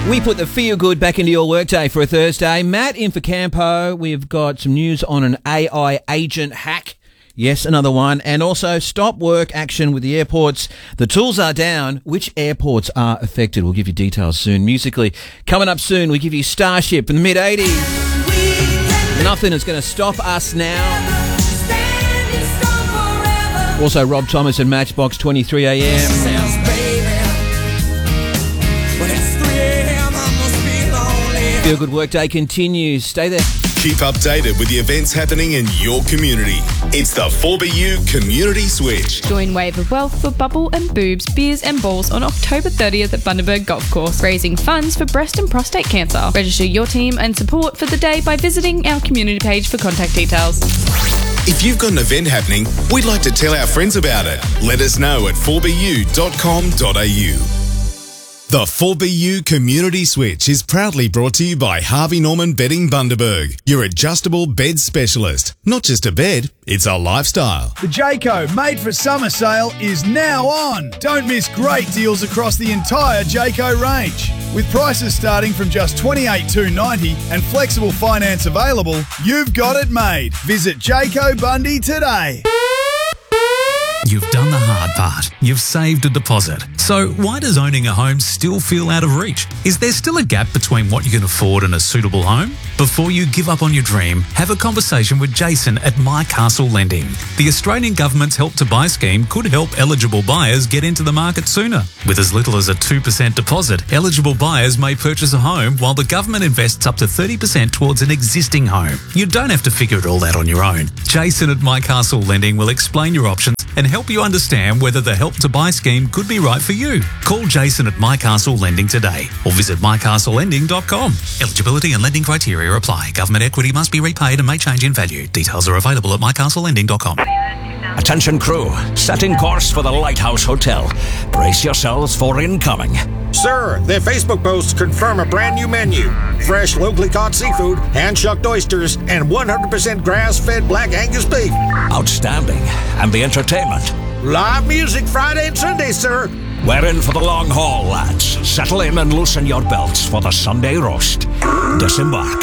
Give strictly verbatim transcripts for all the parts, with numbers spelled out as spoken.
We put the feel good back into your workday for a Thursday. Matt in for Campo. We've got some news on an A I agent hack. Yes, another one. And also stop work action with the airports. The tools are down. Which airports are affected? We'll give you details soon. Musically, coming up soon, we give you Starship in the mid eighties. Nothing is going to stop us now. Also, Rob Thomas and Matchbox, twenty-three a m. Feel Good Workday continues. Stay there. Keep updated with the events happening in your community. It's the four B U Community Switch. Join Wave of Wealth for bubble and boobs, beers and balls on October thirtieth at Bundaberg Golf Course, raising funds for breast and prostate cancer. Register your team and support for the day by visiting our community page for contact details. If you've got an event happening, we'd like to tell our friends about it. Let us know at four b u dot com dot a u. The four B U Community Switch is proudly brought to you by Harvey Norman Bedding Bundaberg, your adjustable bed specialist. Not just a bed, it's a lifestyle. The Jayco Made for Summer sale is now on. Don't miss great deals across the entire Jayco range. With prices starting from just twenty-eight thousand two hundred ninety dollars and flexible finance available, you've got it made. Visit Jayco Bundy today. You've done the hard part. You've saved a deposit. So why does owning a home still feel out of reach? Is there still a gap between what you can afford and a suitable home? Before you give up on your dream, have a conversation with Jason at My Castle Lending. The Australian government's Help to Buy scheme could help eligible buyers get into the market sooner. With as little as a two percent deposit, eligible buyers may purchase a home while the government invests up to thirty percent towards an existing home. You don't have to figure it all out on your own. Jason at My Castle Lending will explain your options and help you understand whether the Help to Buy scheme could be right for you. Call Jason at My Castle Lending today or visit my castle lending dot com. Eligibility and lending criteria apply. Government equity must be repaid and may change in value. Details are available at my castle lending dot com. Attention crew, setting course for the Lighthouse Hotel. Brace yourselves for incoming. Sir, their Facebook posts confirm a brand new menu. Fresh, locally caught seafood, hand-shucked oysters, and one hundred percent grass-fed Black Angus beef. Outstanding. And the entertainment? Live music Friday and Sunday, sir. We're in for the long haul, lads. Settle in and loosen your belts for the Sunday roast. Disembark.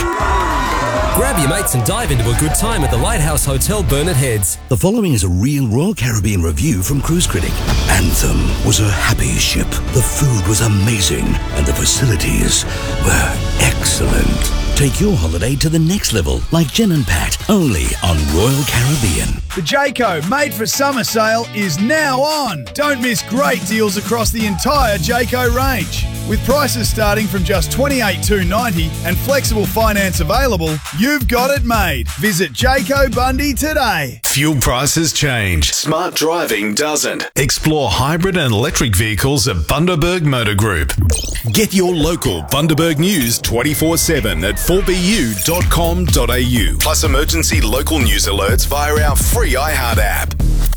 Grab your mates and dive into a good time at the Lighthouse Hotel, Burnett Heads. The following is a real Royal Caribbean review from Cruise Critic. Anthem was a happy ship. The food was amazing and the facilities were excellent. Take your holiday to the next level, like Jen and Pat, only on Royal Caribbean. The Jayco Made for Summer sale is now on. Don't miss great deals across the entire Jayco range. With prices starting from just twenty-eight thousand two hundred ninety dollars and flexible finance available, you've got it made. Visit Jayco Bundy today. Fuel prices change. Smart driving doesn't. Explore hybrid and electric vehicles at Bundaberg Motor Group. Get your local Bundaberg news twenty-four seven at four b u dot com dot a u. Plus emergency local news alerts via our free iHeart app.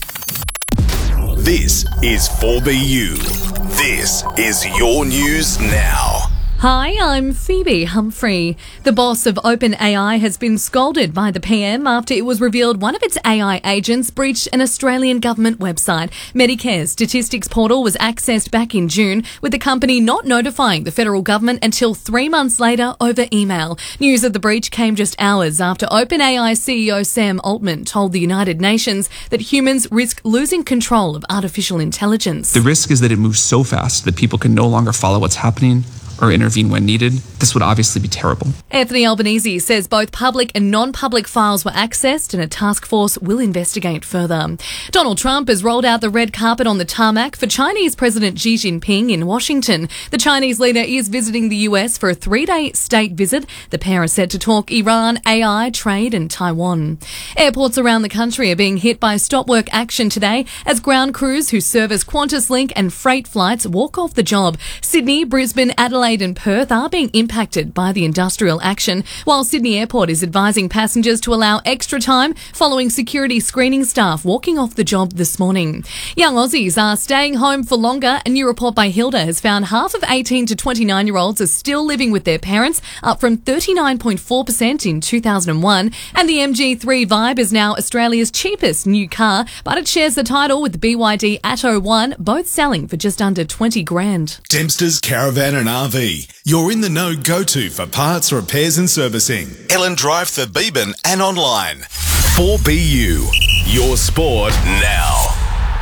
This is four B U. This is your news now. Hi, I'm Phoebe Humphrey. The boss of OpenAI has been scolded by the P M after it was revealed one of its A I agents breached an Australian government website. Medicare's statistics portal was accessed back in June, with the company not notifying the federal government until three months later over email. News of the breach came just hours after OpenAI C E O Sam Altman told the United Nations that humans risk losing control of artificial intelligence. The risk is that it moves so fast that people can no longer follow what's happening or intervene when needed. This would obviously be terrible. Anthony Albanese says both public and non-public files were accessed and a task force will investigate further. Donald Trump has rolled out the red carpet on the tarmac for Chinese President Xi Jinping in Washington. The Chinese leader is visiting the U S for a three-day state visit. The pair are set to talk Iran, A I, trade and Taiwan. Airports around the country are being hit by stop work action today as ground crews who service Qantas Link and freight flights walk off the job. Sydney, Brisbane, Adelaide and Perth are being impacted by the industrial action, while Sydney Airport is advising passengers to allow extra time following security screening staff walking off the job this morning. Young Aussies are staying home for longer. A new report by Hilda has found half of eighteen to twenty-nine-year-olds are still living with their parents, up from thirty-nine point four percent in two thousand one. And the M G three Vibe is now Australia's cheapest new car, but it shares the title with the B Y D Atto one, both selling for just under twenty grand. Dempster Roosters Caravan and R V. You're in the know go-to for parts, repairs and servicing. Ellen Drive, Thebeeben and online. four B U, your sport now.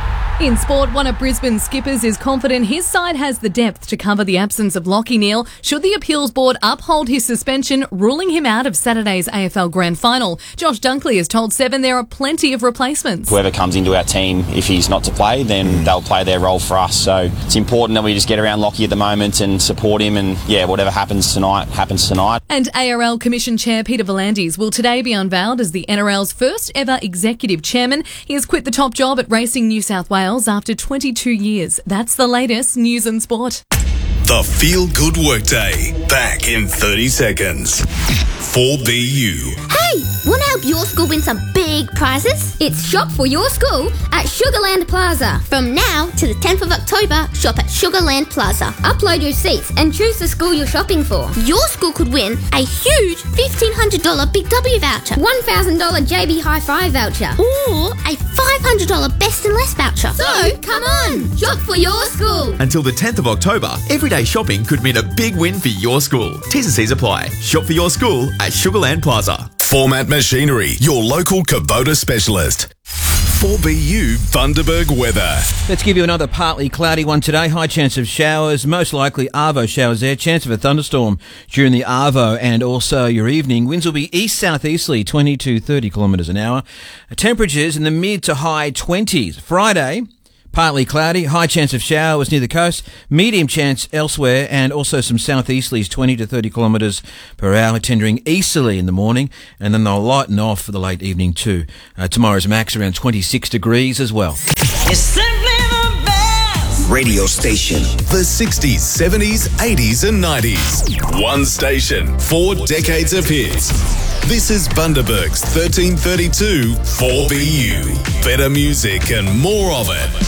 In sport, one of Brisbane's skippers is confident his side has the depth to cover the absence of Lachie Neale should the appeals board uphold his suspension, ruling him out of Saturday's A F L Grand Final. Josh Dunkley has told Seven there are plenty of replacements. Whoever comes into our team, if he's not to play, then they'll play their role for us. So it's important that we just get around Lachie at the moment and support him, and yeah, whatever happens tonight, happens tonight. And A R L Commission Chair Peter V'landys will today be unveiled as the N R L's first ever executive chairman. He has quit the top job at Racing New South Wales after twenty-two years. That's the latest news and sport. The Feel Good Workday. Back in thirty seconds. four B U. Hey, want to help your school win some big prizes? It's Shop for Your School at Sugarland Plaza. From now to the tenth of October, shop at Sugarland Plaza. Upload your receipts and choose the school you're shopping for. Your school could win a huge fifteen hundred dollars Big W voucher, one thousand dollars J B Hi-Fi voucher, or a five hundred dollars Best and Less voucher. So, come on, shop for your school. Until the tenth of October, everyday shopping could mean a big win for your school. T's and C's apply. Shop for your school at Sugarland Plaza. Format Machinery, your local Kubota specialist. four B U Bundaberg weather. Let's give you another partly cloudy one today. High chance of showers, most likely Arvo showers there. Chance of a thunderstorm during the Arvo and also your evening. Winds will be east-southeasterly, twenty to thirty kilometres an hour. Temperatures in the mid to high twenties. Friday, partly cloudy, high chance of showers near the coast, medium chance elsewhere, and also some southeasterlies, twenty to thirty kilometres per hour, tendering easterly in the morning, and then they'll lighten off for the late evening too. Uh, tomorrow's max around twenty-six degrees as well. It's simply the best radio station. The sixties, seventies, eighties and nineties. One station, four decades of hits. This is Bundaberg's thirteen thirty-two four B U. Better music and more of it.